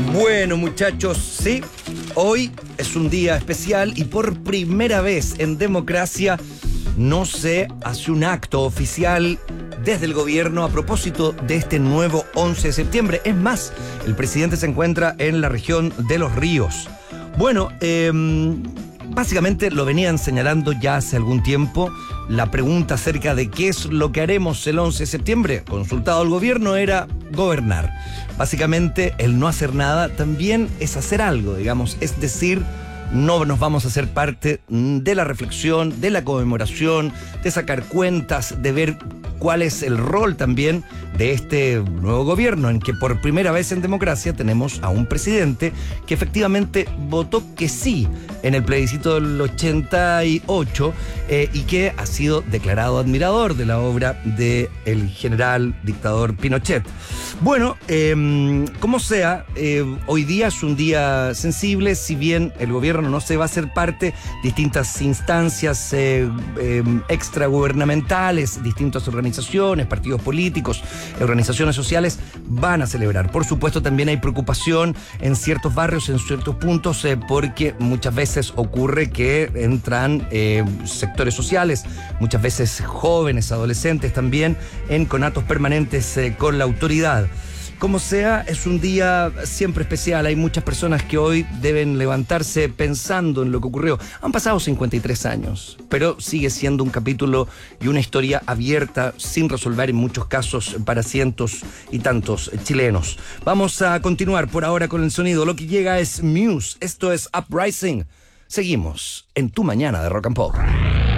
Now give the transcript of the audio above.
Bueno, muchachos, sí, hoy es un día especial y por primera vez en democracia no se hace un acto oficial desde el gobierno a propósito de este nuevo 11 de septiembre. Es más, el presidente se encuentra en la región de Los Ríos. Bueno, básicamente lo venían señalando ya hace algún tiempo. La pregunta acerca de qué es lo que haremos el 11 de septiembre, consultado al gobierno, era gobernar. Básicamente, el no hacer nada también es hacer algo, digamos. Es decir, no nos vamos a hacer parte de la reflexión, de la conmemoración, de sacar cuentas, de ver cuál es el rol también de este nuevo gobierno, en que por primera vez en democracia tenemos a un presidente que efectivamente votó que sí en el plebiscito del 88 y que ha sido declarado admirador de la obra del general dictador Pinochet. Bueno, como sea, hoy día es un día sensible, si bien el gobierno no se va a hacer parte, distintas instancias extragubernamentales, distintas organizaciones, partidos políticos, organizaciones sociales van a celebrar. Por supuesto, también hay preocupación en ciertos barrios, en ciertos puntos, porque muchas veces ocurre que entran sectores sociales, muchas veces jóvenes, adolescentes también, en conatos permanentes con la autoridad. Como sea, es un día siempre especial. Hay muchas personas que hoy deben levantarse pensando en lo que ocurrió. Han pasado 53 años, pero sigue siendo un capítulo y una historia abierta, sin resolver en muchos casos para cientos y tantos chilenos. Vamos a continuar por ahora con el sonido. Lo que llega es Muse. Esto es Uprising. Seguimos en Tu Mañana de Rock and Pop.